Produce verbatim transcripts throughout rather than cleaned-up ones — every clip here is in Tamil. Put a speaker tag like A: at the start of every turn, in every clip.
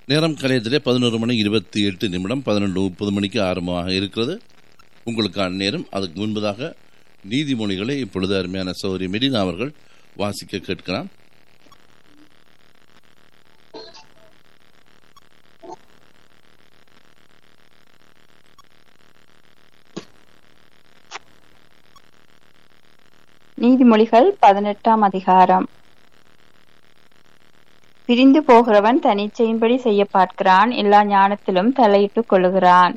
A: நேரம் கலையத்திலே பதினோரு மணி இருபத்தி எட்டு நிமிடம் பதினொன்று முப்பது மணிக்கு ஆரம்பமாக இருக்கிறது உங்களுக்கான நேரம். அதுக்கு முன்பதாக நீதிமொழிகளை இப்பொழுது அருமையான சௌரி மெடினா அவர்கள் வாசிக்க கேட்கலாம்.
B: நீதிமொழிகள் பதினெட்டாம் அதிகாரம். பிரிந்து போகிறவன் தனிச்சையின்படி செய்ய பார்க்கிறான், எல்லா ஞானத்திலும் தலையிட்டுக் கொள்ளுகிறான்.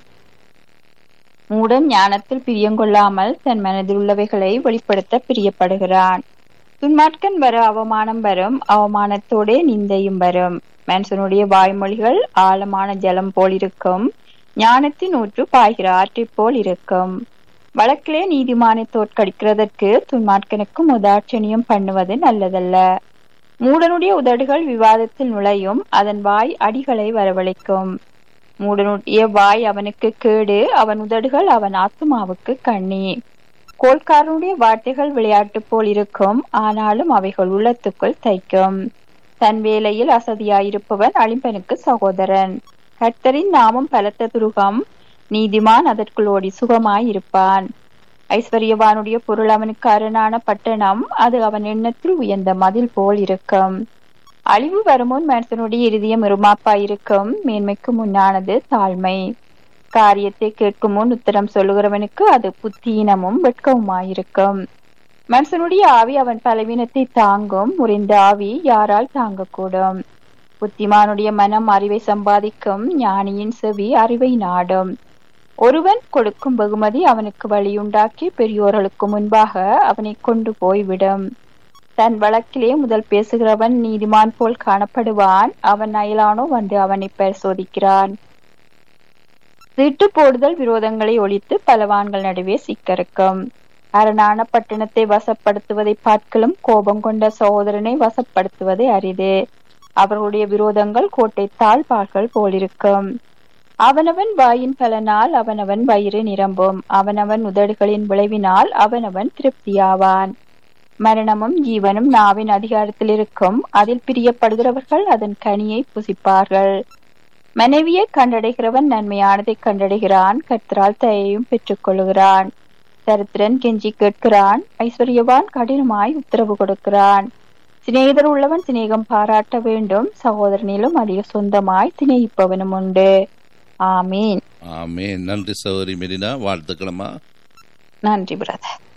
B: மூடன் ஞானத்தில் பிரியங்கொள்ளாமல் தன் மனதில் உள்ளவைகளை வெளிப்படுத்த பிரியப்படுகிறான். துன்மார்க்கன் வர அவமானம் வரும், அவமானத்தோடே நிந்தையும் வரும். மனுஷனுடைய வாய்மொழிகள் ஆழமான ஜலம் போல் இருக்கும், ஞானத்தின் ஊற்று பாய்கிற ஆற்றைப் போல் இருக்கும். வழக்கிலே நீதிமானை தோற்கடிக்கிறதற்கு துன்மார்க்கனுக்கும் உதாட்சணியம் பண்ணுவது நல்லதல்ல. மூடனுடைய உதடுகள் விவாதத்தில் நுழையும், அதன் வாய் அடிகளை வரவழைக்கும். மூடனுடைய வாய் அவனுக்கு கேடு, அவன் உதடுகள் அவன் ஆத்துமாவுக்கு கண்ணி. கோல்காரனுடைய வார்த்தைகள் விளையாட்டு போல் இருக்கும், ஆனாலும் அவைகள் உள்ளத்துக்குள் தைக்கும். தன் வேலையில் அசதியாயிருப்பவன் அழிம்பனுக்கு சகோதரன். கர்த்தரின் நாமம் பலத்த துருகம், நீதிமான் அதற்குள் ஓடி சுகமாயிருப்பான். ஐஸ்வர்யவானுடைய பொருள் அவனுக்கு அரணான பட்டணம், அது அவன் எண்ணத்தில் உயர்ந்த மதில் போல் இருக்கும். அழிவு வருமுன் மனுஷனுடைய இருதயம் இருமாப்பாயிருக்கும், மேன்மைக்கு முன்னானது தாழ்மை. காரியத்தை கேட்கும் முன் உத்தரம் சொல்லுகிறவனுக்கு அது புத்தீனமும் வெட்கவுமாயிருக்கும். மனுஷனுடைய ஆவி அவன் பலவீனத்தை தாங்கும், முறிந்த ஆவி யாரால் தாங்கக்கூடும்? புத்திமானுடைய மனம் அறிவை சம்பாதிக்கும், ஞானியின் செவி அறிவை நாடும். ஒருவன் கொடுக்கும் வெகுமதி அவனுக்கு வழியுண்டாக்கி பெரியோர்களுக்கு முன்பாக அவனை கொண்டு போய்விடும். தன் வழக்கிலே முதல் பேசுகிறவன் நீதிமான் போல் காணப்படுவான், அவன் அயலானோ வந்து அவனை பரிசோதிக்கிறான். சீட்டு போடுதல் விரோதங்களை ஒழித்து பலவான்கள் நடுவே சிக்கறுக்கும். அரணான பட்டணத்தை வசப்படுத்துவதை பார்க்கலும் கோபம் கொண்ட சகோதரனை வசப்படுத்துவதை அரிது. அவர்களுடைய விரோதங்கள் கோட்டை தாழ்பாள்கள் போலிருக்கும். அவனவன் வாயின் பலனால் அவனவன் வயிறு நிரம்பும், அவனவன் உதடுகளின் விளைவினால் அவனவன் திருப்தியாவான். மரணமும் ஜீவனும் நாவின் அதிகாரத்தில் இருக்கும், அதில் பிரியப்படுகிறவர்கள் அதன் கனியை புசிப்பார்கள். மனைவியை கண்டடைகிறவன் நன்மையானதை கண்டடைகிறான், கர்த்தரால் தயையும் பெற்றுக் கொள்ளுகிறான். தரித்திரன் கெஞ்சி கேட்கிறான், ஐஸ்வர்யவான் கடினமாய் உத்தரவு கொடுக்கிறான். சிநேகிதர் உள்ளவன் சிநேகம் பாராட்ட வேண்டும், சகோதரனிலும் அதிக சொந்தமாய் திணைப்பவனும் உண்டு. ஆமீன்.
A: ஆமீன். நன்றி சகோதரி மெரினா, வாழ்த்துக்களம்மா.
B: நன்றி பிரதர்.